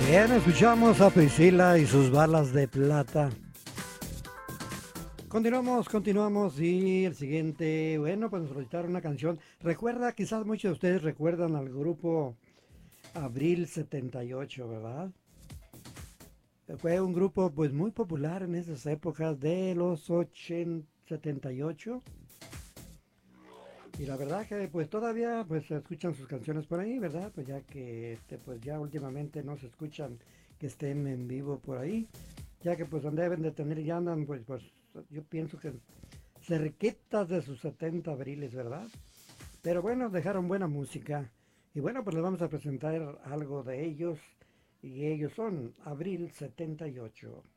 Bien, escuchamos a Priscila y sus balas de plata. Continuamos y el siguiente, bueno, pues nos solicitaron una canción. Recuerda, quizás muchos de ustedes recuerdan al grupo Abril 78, ¿verdad? Fue un grupo pues muy popular en esas épocas de los 80, 78. Y la verdad que pues todavía pues se escuchan sus canciones por ahí, ¿verdad? Pues ya que pues ya últimamente no se escuchan que estén en vivo por ahí, ya que pues donde deben de tener ya andan pues yo pienso que cerquitas de sus 70 abriles, ¿verdad? Pero bueno, dejaron buena música. Y bueno, pues les vamos a presentar algo de ellos. Y ellos son Abril 78.